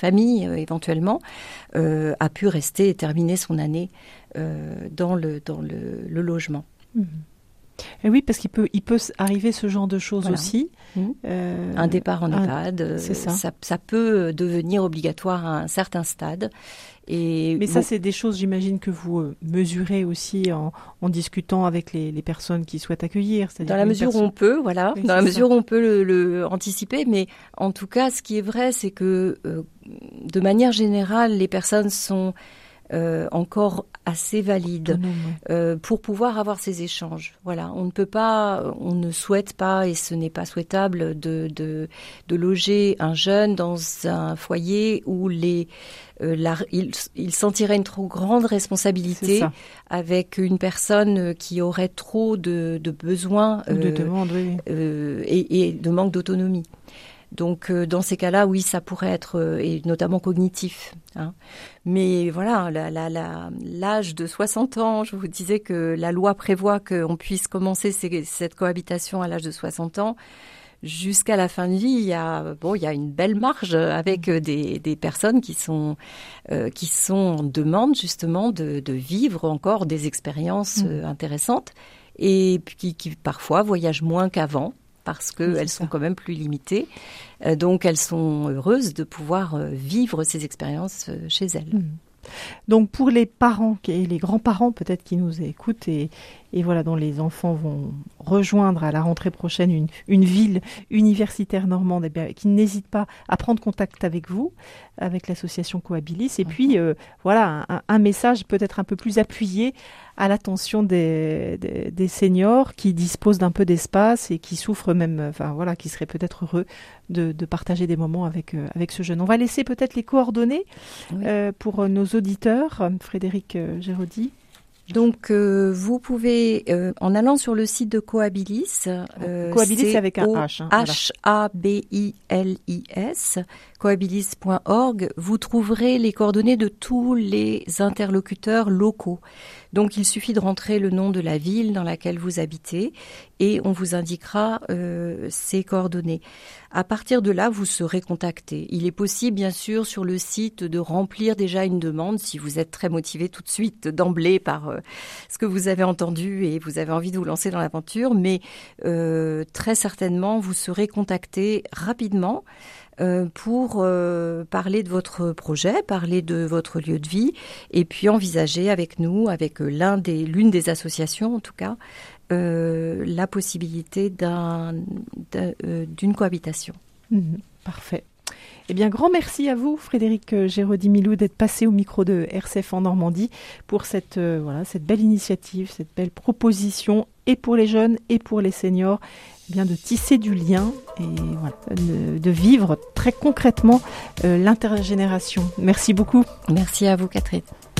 famille éventuellement, a pu rester et terminer son année dans le logement. Et oui, parce qu'il peut arriver ce genre de choses aussi. Un départ en EHPAD, ça peut devenir obligatoire à un certain stade. Mais ça, c'est des choses, j'imagine, que vous mesurez aussi en discutant avec les personnes qui souhaitent accueillir. Dans la mesure où on peut, voilà. Oui, dans la mesure où on peut le anticiper. Mais en tout cas, ce qui est vrai, c'est que de manière générale, les personnes sont encore assez valide pour pouvoir avoir ces échanges. Voilà, on ne souhaite pas, et ce n'est pas souhaitable de loger un jeune dans un foyer où il sentirait une trop grande responsabilité avec une personne qui aurait trop de besoins de demandes, et de manque d'autonomie. Donc, dans ces cas-là, oui, ça pourrait être, et notamment cognitif. Mais voilà, l'âge de 60 ans, je vous disais que la loi prévoit qu'on puisse commencer cette cohabitation à l'âge de 60 ans. Jusqu'à la fin de vie, il y a une belle marge avec des personnes qui sont en demande justement de vivre encore des expériences intéressantes et qui parfois voyagent moins qu'avant, parce qu'elles sont quand même plus limitées. Donc, elles sont heureuses de pouvoir vivre ces expériences chez elles. Donc, pour les parents et les grands-parents peut-être qui nous écoutent et voilà, dont les enfants vont rejoindre à la rentrée prochaine une ville universitaire normande, qui n'hésitent pas à prendre contact avec vous, avec l'association Cohabilis. Et puis, voilà, un message peut-être un peu plus appuyé à l'attention des seniors qui disposent d'un peu d'espace et qui souffrent même, qui seraient peut-être heureux de partager des moments avec ce jeune. On va laisser peut-être les coordonnées pour nos auditeurs. Frédéric Géraudy. Donc, vous pouvez, en allant sur le site de Cohabilis, Cohabilis c'est avec un H. H-A-B-I-L-I-S, cohabilis.org, vous trouverez les coordonnées de tous les interlocuteurs locaux. Donc, il suffit de rentrer le nom de la ville dans laquelle vous habitez et on vous indiquera ces coordonnées. À partir de là, vous serez contacté. Il est possible, bien sûr, sur le site de remplir déjà une demande si vous êtes très motivé tout de suite, d'emblée, par ce que vous avez entendu et vous avez envie de vous lancer dans l'aventure. Mais très certainement, vous serez contacté rapidement pour parler de votre projet, parler de votre lieu de vie et puis envisager avec nous, avec l'une des associations en tout cas, la possibilité d'une cohabitation. Parfait. Eh bien, grand merci à vous, Frédéric Géraudy-Milou, d'être passé au micro de RCF en Normandie pour cette belle initiative, cette belle proposition, et pour les jeunes et pour les seniors, bien de tisser du lien et de vivre très concrètement l'intergénération. Merci beaucoup. Merci à vous, Catherine.